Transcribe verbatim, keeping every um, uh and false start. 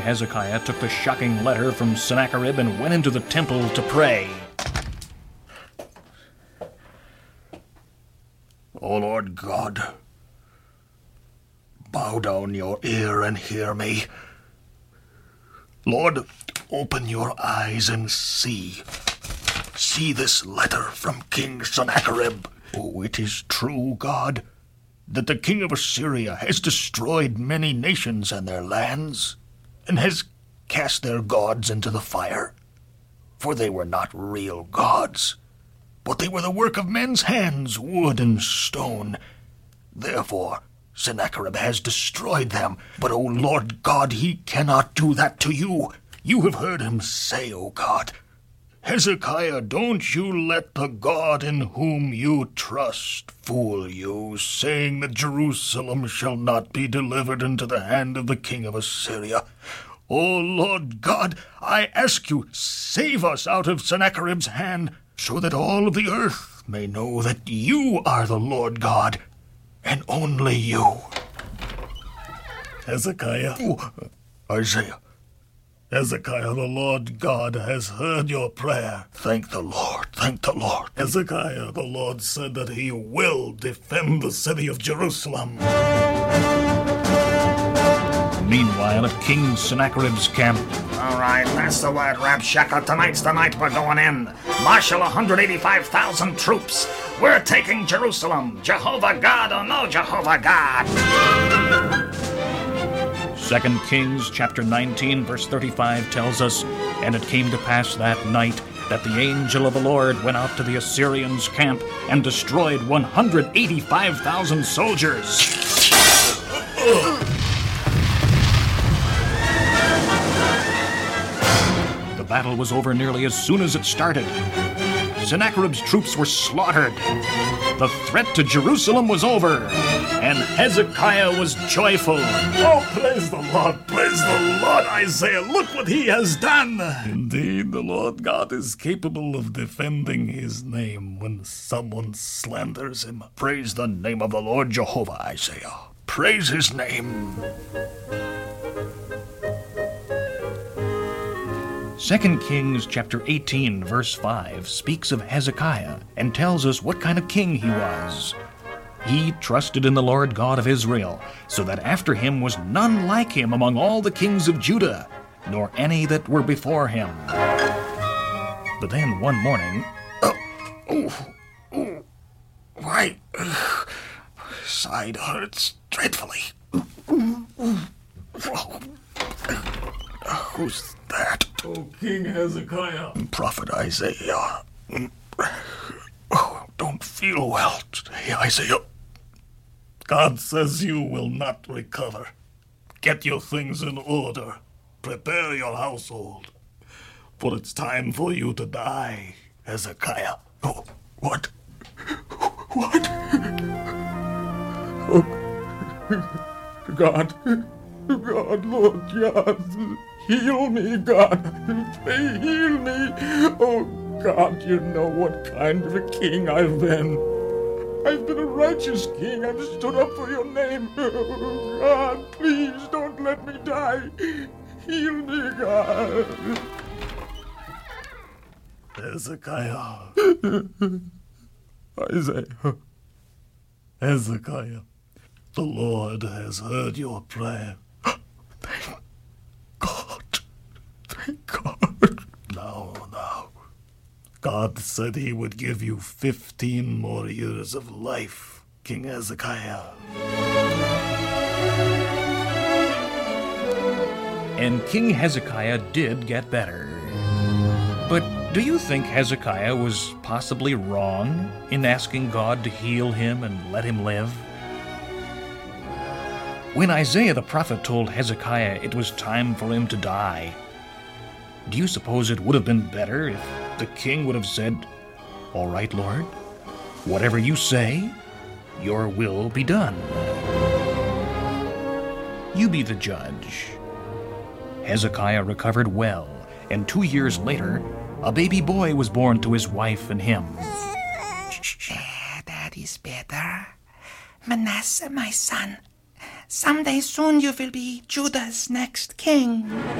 Hezekiah took the shocking letter from Sennacherib and went into the temple to pray. O Lord God, bow down your ear and hear me. Lord, open your eyes and see. See this letter from King Sennacherib. Oh, it is true, God, that the king of Assyria has destroyed many nations and their lands, and has cast their gods into the fire. For they were not real gods, but they were the work of men's hands, wood and stone. Therefore Sennacherib has destroyed them. But, O Lord God, he cannot do that to you. You have heard him say, O God, Hezekiah, don't you let the God in whom you trust fool you, saying that Jerusalem shall not be delivered into the hand of the king of Assyria. O Lord God, I ask you, save us out of Sennacherib's hand, so that all of the earth may know that you are the Lord God, and only you. Hezekiah. Oh, Isaiah. Hezekiah, the Lord God has heard your prayer. Thank the Lord, thank the Lord. Hezekiah, the Lord said that he will defend the city of Jerusalem. Meanwhile, at King Sennacherib's camp, all right, that's the word, Rabshakeh. Tonight's the night we're going in. Marshal one hundred eighty-five thousand troops. We're taking Jerusalem. Jehovah God or no Jehovah God. Second Kings chapter nineteen, verse thirty-five tells us, and it came to pass that night that the angel of the Lord went out to the Assyrians' camp and destroyed one hundred eighty-five thousand soldiers. The battle was over nearly as soon as it started. Sennacherib's troops were slaughtered. The threat to Jerusalem was over, and Hezekiah was joyful. Oh, praise the Lord, praise the Lord, Isaiah, look what he has done. Indeed, the Lord God is capable of defending his name when someone slanders him. Praise the name of the Lord Jehovah, Isaiah. Praise his name. Second Kings chapter eighteen, verse five speaks of Hezekiah and tells us what kind of king he was. He trusted in the Lord God of Israel, so that after him was none like him among all the kings of Judah, nor any that were before him. But then one morning... Oh, oh, oh, why? Uh, side hurts dreadfully. Oh, uh, who's that? Oh, King Hezekiah. Prophet Isaiah. Oh, don't feel well today, Isaiah. God says you will not recover. Get your things in order. Prepare your household. For it's time for you to die, Hezekiah. Oh, what? What? Oh, God. God, Lord God. Heal me, God. Pray, heal me. Oh, God, you know what kind of a king I've been. I've been a righteous king. I've stood up for your name. Oh, God, please don't let me die. Heal me, God. Hezekiah. Isaiah. Hezekiah. The Lord has heard your prayer. Thank God. Thank God. Now, now. God said he would give you fifteen more years of life, King Hezekiah. And King Hezekiah did get better. But do you think Hezekiah was possibly wrong in asking God to heal him and let him live? When Isaiah the prophet told Hezekiah it was time for him to die, do you suppose it would have been better if the king would have said, "All right, Lord, whatever you say, your will be done. You be the judge." Hezekiah recovered well, and two years later, a baby boy was born to his wife and him. That is better. Manasseh, my son, Someday soon you will be Judah's next king.